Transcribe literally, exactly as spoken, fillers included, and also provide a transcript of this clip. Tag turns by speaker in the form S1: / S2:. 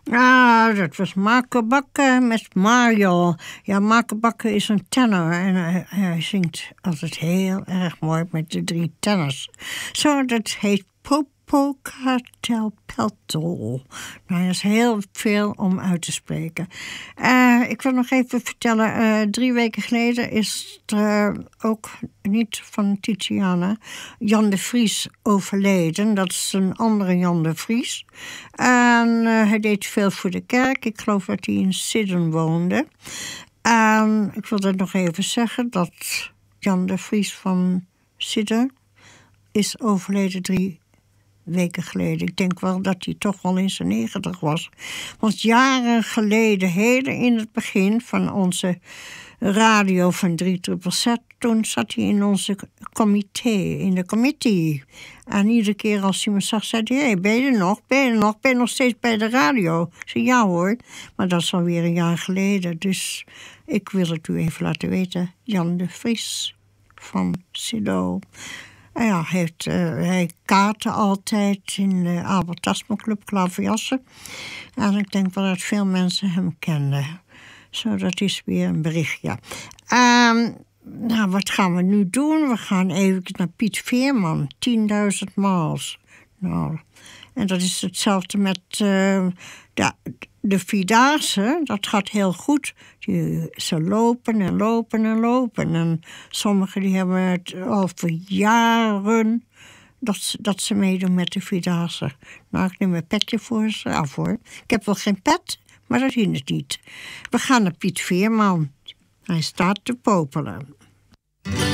S1: Ah, dat was Marco Bakker met Mario. Ja, Marco Bakker is een tenor en hij, hij zingt altijd heel erg mooi met de drie tenors. Zo, dat heet Popocatépetl. Nou, dat is heel veel om uit te spreken. Uh, ik wil nog even vertellen, uh, drie weken geleden is er uh, ook niet van Tiziana Jan de Vries overleden. Dat is een andere Jan de Vries. En uh, hij deed veel voor de kerk. Ik geloof dat hij in Sidden woonde. En ik wil dat nog even zeggen, dat Jan de Vries van Sidden is overleden drie weken geleden. Ik denk wel dat hij toch wel in zijn negentig was. Want jaren geleden, heel in het begin van onze radio van drie triple Z, toen zat hij in onze comité, in de committee. En iedere keer als hij me zag, zei hij: hey, ben je er nog? Ben je er nog? Ben je nog steeds bij de radio? Ik zei: ja hoor. Maar dat is alweer een jaar geleden. Dus ik wil het u even laten weten. Jan de Vries van Sido. En ja, heeft, uh, hij kaarten altijd in de Albert Tasman Club Klaverjassen. En ik denk wel dat veel mensen hem kenden. Zo, dat is weer een berichtje. Um, nou, wat gaan we nu doen? We gaan even naar Piet Veerman, tienduizend miles. Nou, en dat is hetzelfde met uh, de, de Vierdaagse. Dat gaat heel goed. Die, ze lopen en lopen en lopen. En sommigen die hebben het al voor jaren dat, dat ze meedoen met de Vierdaagse. Nou, ik neem mijn petje voor ze af hoor. Ik heb wel geen pet, maar dat hindert niet. We gaan naar Piet Veerman. Hij staat te popelen.